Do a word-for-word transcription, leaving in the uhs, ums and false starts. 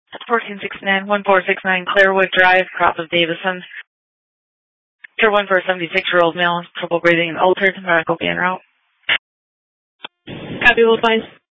fourteen sixty-nine, one four six nine Clairwood Drive, Cross of Davison. Tier one for a seventy-six-year-old male, trouble breathing and altered, medical be en route. Copy, will advise.